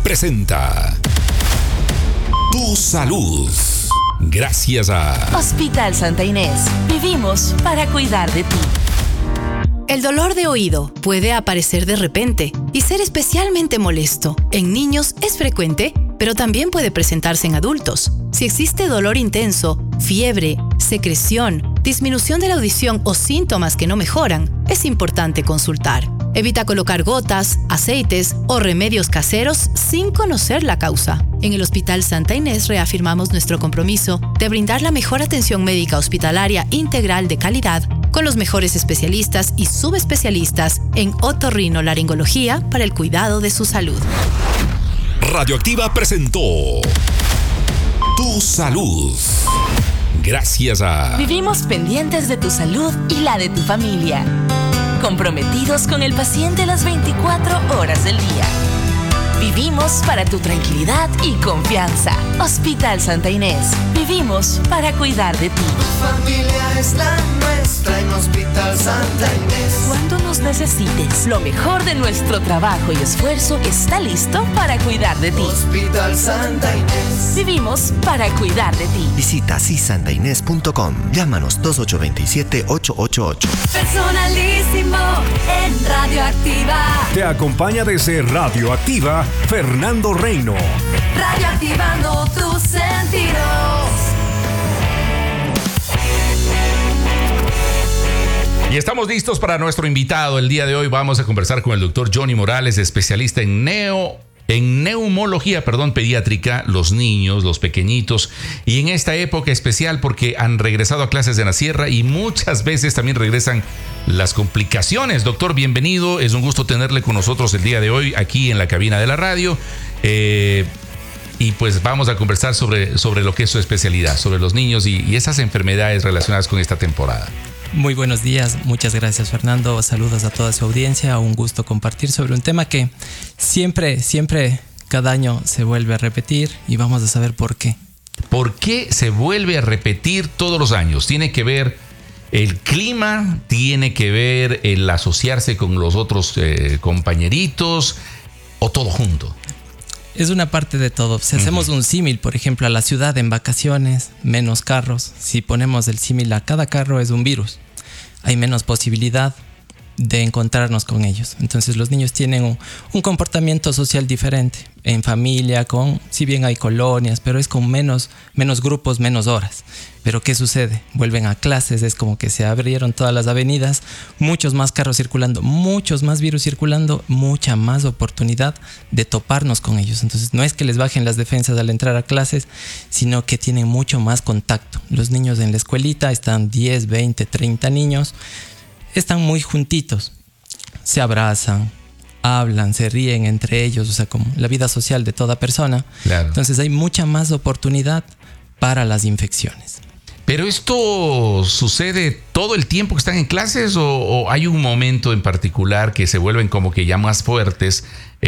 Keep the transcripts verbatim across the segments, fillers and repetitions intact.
presenta Tu Salud. Gracias a Hospital Santa Inés. Vivimos para cuidar de ti. El dolor de oído puede aparecer de repente y ser especialmente molesto. En niños es frecuente, pero también puede presentarse en adultos. Si existe dolor intenso, fiebre, secreción, disminución de la audición o síntomas que no mejoran, es importante consultar. Evita colocar gotas, aceites o remedios caseros sin conocer la causa. En el Hospital Santa Inés reafirmamos nuestro compromiso de brindar la mejor atención médica hospitalaria integral de calidad con los mejores especialistas y subespecialistas en otorrinolaringología para el cuidado de su salud. Radioactiva presentó Tu Salud. Gracias a Vivimos pendientes de tu salud y la de tu familia. Comprometidos con el paciente las veinticuatro horas del día. Vivimos para tu tranquilidad y confianza. Hospital Santa Inés. Vivimos para cuidar de ti. Tu familia es la nuestra en Hospital Santa Inés. Cuando nos necesites, lo mejor de nuestro trabajo y esfuerzo está listo para cuidar de ti. Hospital Santa Inés. Vivimos para cuidar de ti. Visita si santa inés punto com. Llámanos dos ocho dos siete, ocho ocho ocho. Personalísimo en Radioactiva. Te acompaña desde Radioactiva Fernando Reino. Radioactivando tus sentidos. Y estamos listos para nuestro invitado. El día de hoy vamos a conversar con el doctor Johnny Morales, especialista en neo, en neumología, perdón, pediátrica, los niños, los pequeñitos, y en esta época especial porque han regresado a clases de la sierra y muchas veces también regresan las complicaciones. Doctor, bienvenido. Es un gusto tenerle con nosotros el día de hoy aquí en la cabina de la radio. Eh, y pues vamos a conversar sobre, sobre lo que es su especialidad, sobre los niños y, y esas enfermedades relacionadas con esta temporada. Muy buenos días, muchas gracias Fernando, saludos a toda su audiencia, un gusto compartir sobre un tema que siempre, siempre, cada año se vuelve a repetir y vamos a saber por qué. ¿Por qué se vuelve a repetir todos los años? ¿Tiene que ver el clima? ¿Tiene que ver el asociarse con los otros eh, compañeritos? ¿O todo junto? Es una parte de todo. Si hacemos uh-huh. un símil, por ejemplo, a la ciudad en vacaciones, menos carros. Si ponemos el símil a cada carro es un virus. Hay menos posibilidad de encontrarnos con ellos. Entonces los niños tienen un, un comportamiento social diferente. En familia, con, si bien hay colonias, pero es con menos, menos grupos, menos horas. Pero ¿qué sucede? Vuelven a clases, es como que se abrieron todas las avenidas, muchos más carros circulando, muchos más virus circulando, mucha más oportunidad de toparnos con ellos. Entonces no es que les bajen las defensas al entrar a clases, sino que tienen mucho más contacto. Los niños en la escuelita están diez, veinte, treinta niños, están muy juntitos, se abrazan, hablan, se ríen entre ellos, o sea, como la vida social de toda persona. Claro. Entonces hay mucha más oportunidad para las infecciones. ¿Pero esto sucede todo el tiempo que están en clases o, o hay un momento en particular que se vuelven como que ya más fuertes?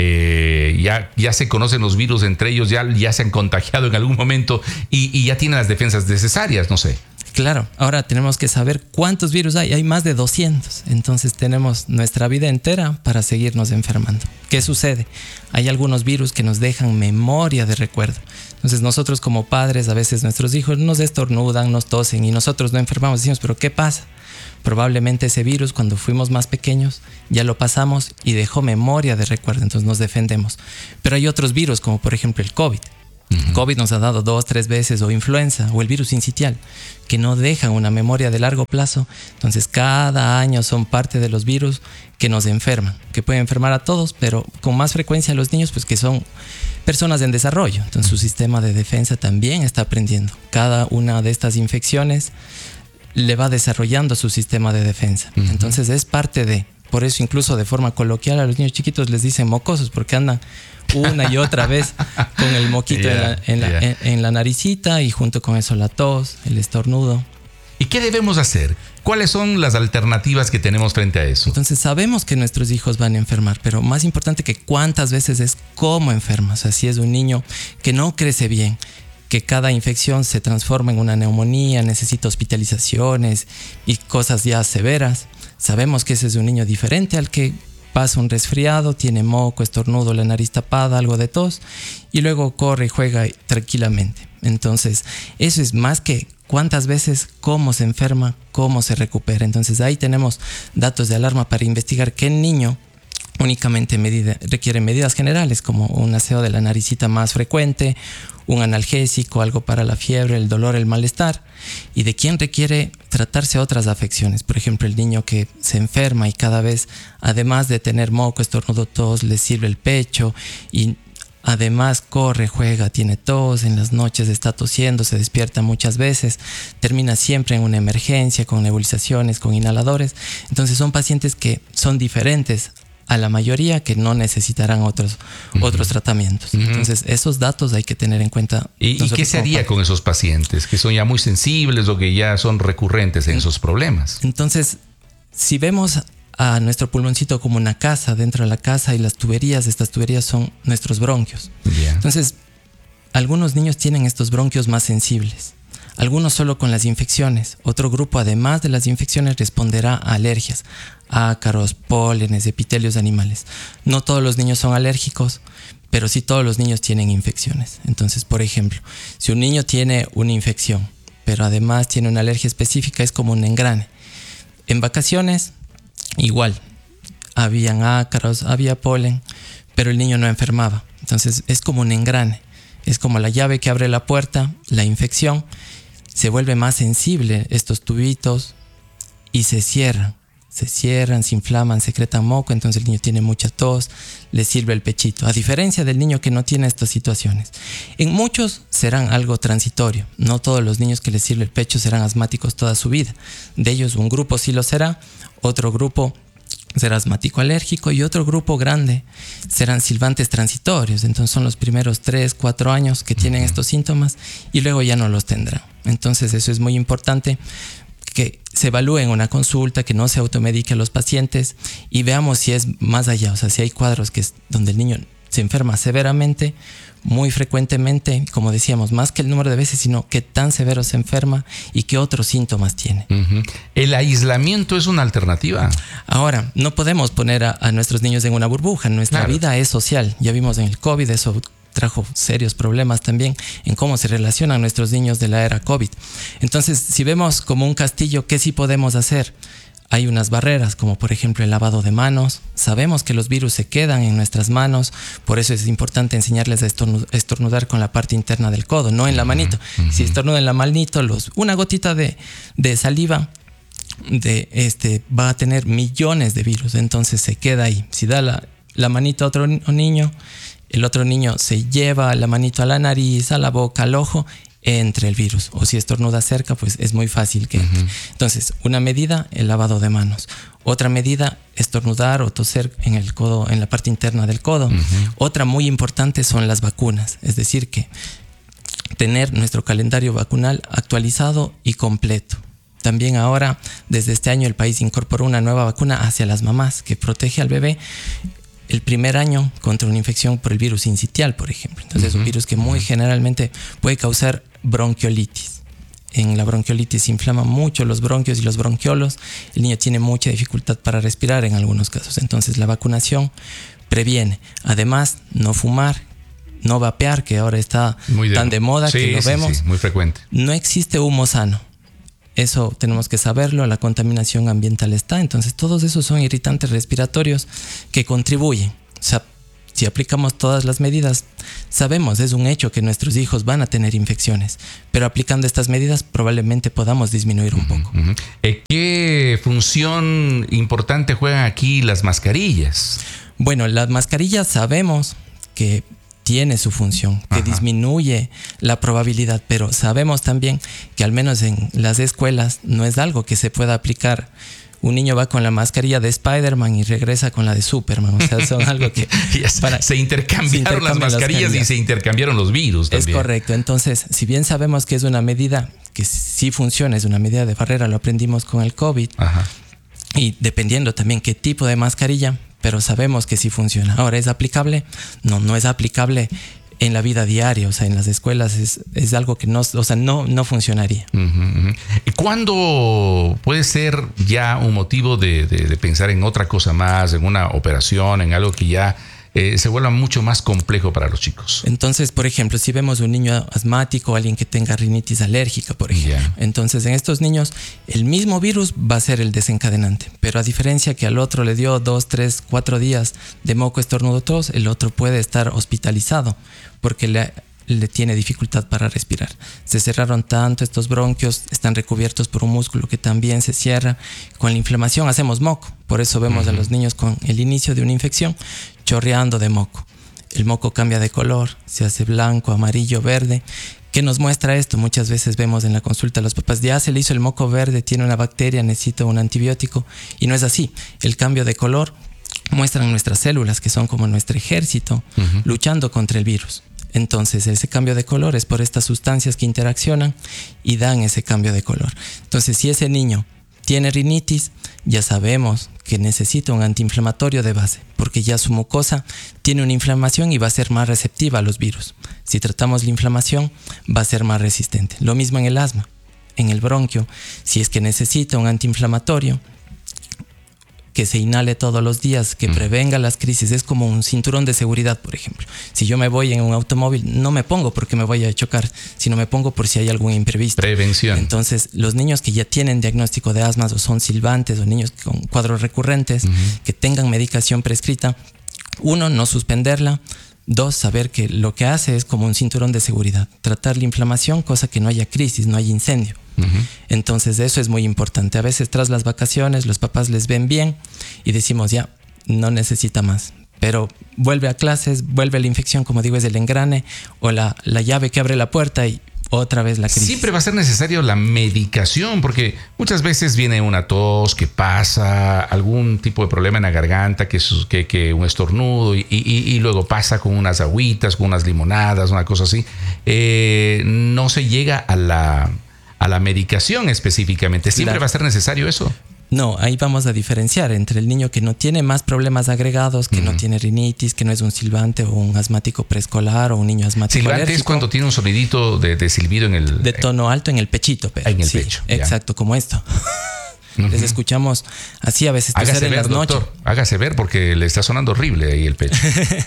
Eh, ya, ya se conocen los virus entre ellos, ya, ya se han contagiado en algún momento y, y ya tienen las defensas necesarias, no sé. Claro, ahora tenemos que saber cuántos virus hay. Hay más de doscientos. Entonces tenemos nuestra vida entera para seguirnos enfermando. ¿Qué sucede? Hay algunos virus que nos dejan memoria de recuerdo. Entonces nosotros como padres, a veces nuestros hijos nos estornudan, nos tosen y nosotros no enfermamos. Decimos, ¿pero qué pasa? Probablemente ese virus cuando fuimos más pequeños ya lo pasamos y dejó memoria de recuerdo. Entonces nos defendemos. Pero hay otros virus como por ejemplo el COVID. Uh-huh. COVID nos ha dado dos, tres veces, o influenza, o el virus sincitial, que no dejan una memoria de largo plazo. Entonces cada año son parte de los virus que nos enferman, que pueden enfermar a todos, pero con más frecuencia a los niños, pues que son personas en desarrollo. Entonces su sistema de defensa también está aprendiendo. Cada una de estas infecciones le va desarrollando su sistema de defensa. Uh-huh. Entonces es parte de, por eso incluso de forma coloquial a los niños chiquitos les dicen mocosos, porque andan una y otra vez con el moquito yeah, en, la, en, yeah. la, en, en la naricita y junto con eso la tos, el estornudo. ¿Y qué debemos hacer? ¿Cuáles son las alternativas que tenemos frente a eso? Entonces sabemos que nuestros hijos van a enfermar, pero más importante que cuántas veces es cómo enferma. O sea, si es un niño que no crece bien, que cada infección se transforma en una neumonía, necesita hospitalizaciones y cosas ya severas. Sabemos que ese es un niño diferente al que pasa un resfriado, tiene moco, estornudo, la nariz tapada, algo de tos, y luego corre y juega tranquilamente. Entonces, eso es más que cuántas veces, cómo se enferma, cómo se recupera. Entonces, ahí tenemos datos de alarma para investigar qué niño únicamente medida, requiere medidas generales como un aseo de la naricita más frecuente, un analgésico, algo para la fiebre, el dolor, el malestar, y de quién requiere tratarse otras afecciones. Por ejemplo, el niño que se enferma y cada vez, además de tener moco, estornudo, tos, le sirve el pecho y además corre, juega, tiene tos, en las noches está tosiendo, se despierta muchas veces, termina siempre en una emergencia con nebulizaciones, con inhaladores. Entonces son pacientes que son diferentes a la mayoría, que no necesitarán otros, uh-huh. otros tratamientos. Uh-huh. Entonces, esos datos hay que tener en cuenta. ¿Y, ¿y qué se haría con esos pacientes que son ya muy sensibles o que ya son recurrentes en esos problemas? Entonces, si vemos a nuestro pulmoncito como una casa, dentro de la casa, y las tuberías, estas tuberías son nuestros bronquios. Yeah. Entonces, algunos niños tienen estos bronquios más sensibles. Algunos solo con las infecciones. Otro grupo, además de las infecciones, responderá a alergias, ácaros, pólenes, epitelios de animales. No todos los niños son alérgicos, pero sí todos los niños tienen infecciones. Entonces, por ejemplo, si un niño tiene una infección, pero además tiene una alergia específica, es como un engrane. En vacaciones, igual, habían ácaros, había polen, pero el niño no enfermaba. Entonces, es como un engrane. Es como la llave que abre la puerta, la infección. Se vuelve más sensible estos tubitos y se cierran. Se cierran, se inflaman, secretan moco, entonces el niño tiene mucha tos, le sirve el pechito. A diferencia del niño que no tiene estas situaciones. En muchos serán algo transitorio. No todos los niños que les sirve el pecho serán asmáticos toda su vida. De ellos un grupo sí lo será, otro grupo será asmático alérgico y otro grupo grande serán silbantes transitorios. Entonces son los primeros tres, cuatro años que tienen estos síntomas y luego ya no los tendrán. Entonces eso es muy importante, que se evalúe en una consulta, que no se automedique a los pacientes y veamos si es más allá. O sea, si hay cuadros que es donde el niño se enferma severamente, muy frecuentemente, como decíamos, más que el número de veces, sino qué tan severo se enferma y qué otros síntomas tiene. Uh-huh. ¿El aislamiento es una alternativa? Ahora, no podemos poner a, a nuestros niños en una burbuja. Nuestra claro. vida es social. Ya vimos en el COVID, eso trajo serios problemas también en cómo se relacionan nuestros niños de la era COVID. Entonces, si vemos como un castillo, ¿qué sí podemos hacer? Hay unas barreras, como por ejemplo el lavado de manos. Sabemos que los virus se quedan en nuestras manos, por eso es importante enseñarles a estornudar con la parte interna del codo, no en la manito. Uh-huh. Si estornudan en la manito, los, una gotita de, de saliva de este, va a tener millones de virus, entonces se queda ahí. Si da la, la manito a otro niño, el otro niño se lleva la manito a la nariz, a la boca, al ojo, entre el virus. O si estornuda cerca, pues es muy fácil que entre. Uh-huh. Entonces, una medida, el lavado de manos. Otra medida, estornudar o toser en el codo, en la parte interna del codo. Uh-huh. Otra muy importante son las vacunas. Es decir, que tener nuestro calendario vacunal actualizado y completo. También ahora, desde este año, el país incorporó una nueva vacuna hacia las mamás que protege al bebé el primer año contra una infección por el virus sincitial, por ejemplo. Entonces, uh-huh. es un virus que muy generalmente puede causar bronquiolitis. En la bronquiolitis se inflaman mucho los bronquios y los bronquiolos. El niño tiene mucha dificultad para respirar en algunos casos. Entonces, la vacunación previene. Además, no fumar, no vapear, que ahora está de, tan de moda sí, que lo sí, vemos. Sí, muy frecuente. No existe humo sano. Eso tenemos que saberlo, la contaminación ambiental está. Entonces, todos esos son irritantes respiratorios que contribuyen. O sea, si aplicamos todas las medidas, sabemos, es un hecho que nuestros hijos van a tener infecciones, pero aplicando estas medidas probablemente podamos disminuir un poco. Uh-huh. ¿Qué función importante juegan aquí las mascarillas? Bueno, las mascarillas sabemos que tiene su función, que Ajá. disminuye la probabilidad, pero sabemos también que al menos en las escuelas no es algo que se pueda aplicar. Un niño va con la mascarilla de Spider-Man y regresa con la de Superman. O sea, son algo que... para, se, intercambiaron se intercambian las mascarillas las y se intercambiaron los virus también. Es correcto. Entonces, si bien sabemos que es una medida que sí funciona, es una medida de barrera, lo aprendimos con el COVID. Ajá. Y dependiendo también qué tipo de mascarilla, pero sabemos que sí funciona. Ahora, ¿es aplicable? No, no es aplicable en la vida diaria, o sea, en las escuelas es, es algo que no, o sea, no, no funcionaría. Uh-huh, uh-huh. ¿Cuándo puede ser ya un motivo de, de, de pensar en otra cosa más, en una operación, en algo que ya eh, se vuelva mucho más complejo para los chicos? Entonces, por ejemplo, si vemos un niño asmático o alguien que tenga rinitis alérgica, por ejemplo, yeah. entonces en estos niños el mismo virus va a ser el desencadenante, pero a diferencia que al otro le dio dos, tres, cuatro días de moco, estornudo, tos, el otro puede estar hospitalizado porque le, le tiene dificultad para respirar. Se cerraron tanto estos bronquios, están recubiertos por un músculo que también se cierra. Con la inflamación hacemos moco, por eso vemos uh-huh. a los niños con el inicio de una infección chorreando de moco. El moco cambia de color, se hace blanco, amarillo, verde. ¿Qué nos muestra esto? Muchas veces vemos en la consulta a los papás, ya se le hizo el moco verde, tiene una bacteria, necesita un antibiótico, y no es así. El cambio de color muestran nuestras células, que son como nuestro ejército, uh-huh. luchando contra el virus. Entonces, ese cambio de color es por estas sustancias que interaccionan y dan ese cambio de color. Entonces, si ese niño tiene rinitis, ya sabemos que necesita un antiinflamatorio de base, porque ya su mucosa tiene una inflamación y va a ser más receptiva a los virus. Si tratamos la inflamación, va a ser más resistente. Lo mismo en el asma, en el bronquio. Si es que necesita un antiinflamatorio, que se inhale todos los días, que prevenga las crisis. Es como un cinturón de seguridad, por ejemplo. Si yo me voy en un automóvil, no me pongo porque me voy a chocar, sino me pongo por si hay algún imprevisto. Prevención. Entonces, los niños que ya tienen diagnóstico de asma o son silbantes o niños con cuadros recurrentes, uh-huh. que tengan medicación prescrita, uno, no suspenderla. Dos, saber que lo que hace es como un cinturón de seguridad. Tratar la inflamación, cosa que no haya crisis, no haya incendio. Uh-huh. Entonces eso es muy importante. A veces tras las vacaciones los papás les ven bien y decimos ya, no necesita más. Pero vuelve a clases, vuelve a la infección, como digo, es el engrane o la, la llave que abre la puerta y otra vez la crisis. Siempre va a ser necesario la medicación, porque muchas veces viene una tos que pasa, algún tipo de problema en la garganta, que, que, que un estornudo, y, y, y luego pasa con unas agüitas, con unas limonadas, una cosa así. Eh, no se llega a la, a la medicación específicamente. ¿Siempre claro. va a ser necesario eso? No, ahí vamos a diferenciar entre el niño que no tiene más problemas agregados, que uh-huh. no tiene rinitis, que no es un silbante o un asmático preescolar o un niño asmático silbante alérgico. Es cuando tiene un sonidito de, de silbido en el... De tono alto en el pechito. Pero, en el sí, pecho. Exacto, ya. Como esto. Uh-huh. Les escuchamos así a veces hágase en ver, las doctor, noches. Hágase ver porque le está sonando horrible ahí el pecho.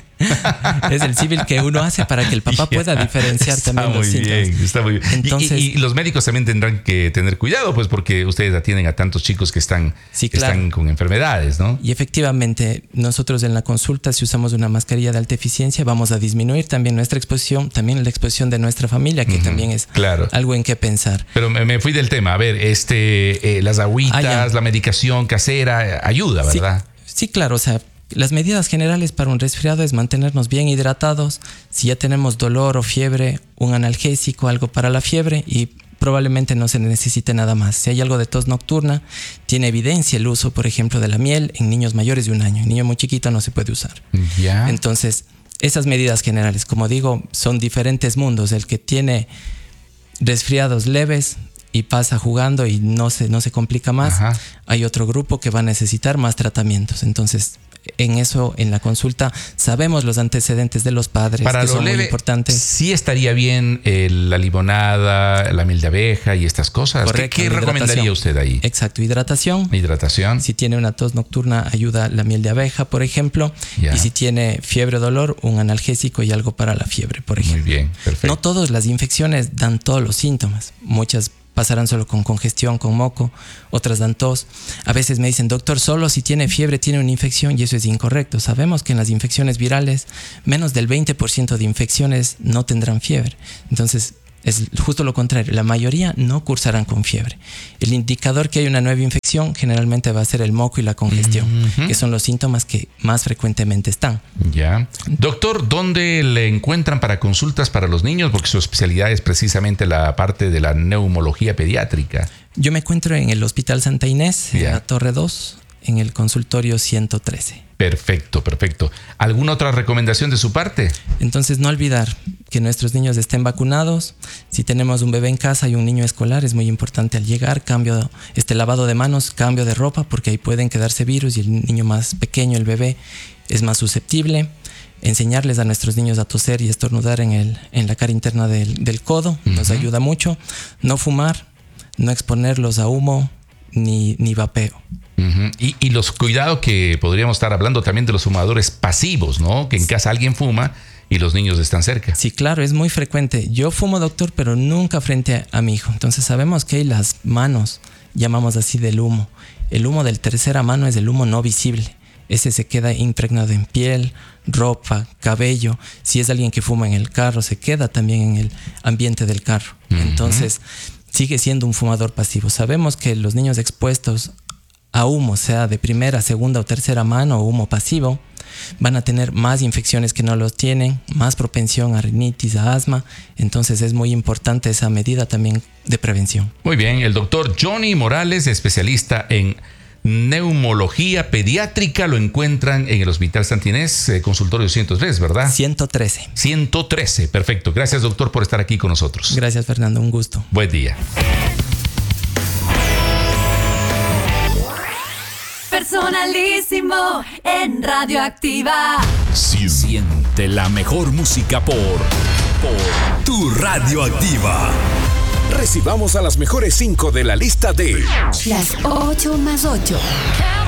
Es el civil que uno hace para que el papá yeah. pueda diferenciar está también los síntomas. Bien, está muy bien. Entonces, y, y, y los médicos también tendrán que tener cuidado, pues porque ustedes atienden a tantos chicos que están, sí, claro. que están con enfermedades, ¿no? Y efectivamente, nosotros en la consulta, si usamos una mascarilla de alta eficiencia, vamos a disminuir también nuestra exposición, también la exposición de nuestra familia, que uh-huh. también es claro. algo en qué pensar. Pero me, me fui del tema. A ver, este, eh, las agüitas, ah, la medicación casera ayuda, ¿verdad? Sí, sí, claro, o sea, las medidas generales para un resfriado es mantenernos bien hidratados. Si ya tenemos dolor o fiebre, un analgésico, algo para la fiebre y probablemente no se necesite nada más. Si hay algo de tos nocturna, tiene evidencia el uso, por ejemplo, de la miel en niños mayores de un año. En niño muy chiquito no se puede usar. Ya. Entonces, esas medidas generales, como digo, son diferentes mundos. El que tiene resfriados leves y pasa jugando y no se, no se complica más. Ajá. Hay otro grupo que va a necesitar más tratamientos. Entonces, en eso, en la consulta, sabemos los antecedentes de los padres, para que lo son leve, muy importantes. Sí estaría bien eh, la limonada, la miel de abeja y estas cosas. Correcto, ¿Qué, qué recomendaría usted ahí? Exacto, hidratación. Hidratación. Si tiene una tos nocturna, ayuda la miel de abeja, por ejemplo. Ya. Y si tiene fiebre o dolor, un analgésico y algo para la fiebre, por ejemplo. Muy bien, perfecto. No todas las infecciones dan todos los síntomas. Muchas pasarán solo con congestión, con moco, otras dan tos. A veces me dicen, doctor, solo si tiene fiebre tiene una infección, y eso es incorrecto. Sabemos que en las infecciones virales, menos del veinte por ciento de infecciones no tendrán fiebre. Entonces, es justo lo contrario. La mayoría no cursarán con fiebre. El indicador que hay una nueva infección generalmente va a ser el moco y la congestión, uh-huh. que son los síntomas que más frecuentemente están. Ya. Doctor, ¿dónde le encuentran para consultas para los niños? Porque su especialidad es precisamente la parte de la neumología pediátrica. Yo me encuentro en el Hospital Santa Inés, yeah. en la Torre dos, en el consultorio ciento trece. Perfecto, perfecto. ¿Alguna otra recomendación de su parte? Entonces, no olvidar que nuestros niños estén vacunados. Si tenemos un bebé en casa y un niño escolar, es muy importante al llegar, cambio, este lavado de manos, cambio de ropa, porque ahí pueden quedarse virus y el niño más pequeño, el bebé, es más susceptible. enseñarles a nuestros niños a toser y estornudar en, el, en la cara interna del, del codo, uh-huh. nos ayuda mucho. No fumar, no exponerlos a humo ni, ni vapeo. Uh-huh. Y, y los cuidados que podríamos estar hablando también de los fumadores pasivos, ¿no? Que en casa alguien fuma y los niños están cerca. Sí, claro, es muy frecuente. Yo fumo, doctor, pero nunca frente a, a mi hijo. Entonces sabemos que hay las manos, llamamos así, del humo. El humo del tercera mano es el humo no visible. Ese se queda impregnado en piel, ropa, cabello. Si es alguien que fuma en el carro, se queda también en el ambiente del carro. Uh-huh. Entonces sigue siendo un fumador pasivo. Sabemos que los niños expuestos a humo, sea de primera, segunda o tercera mano o humo pasivo, van a tener más infecciones que no los tienen, más propensión a rinitis, a asma. Entonces es muy importante esa medida también de prevención. Muy bien, el doctor Johnny Morales, especialista en neumología pediátrica, lo encuentran en el Hospital Santa Inés, eh, consultorio ciento tres, ¿verdad? ciento trece. ciento trece, perfecto. Gracias, doctor, por estar aquí con nosotros. Gracias, Fernando, un gusto. Buen día. Personalísimo en Radioactiva. Siente la mejor música por, por tu Radioactiva. Recibamos a las mejores cinco de la lista de las ocho más ocho.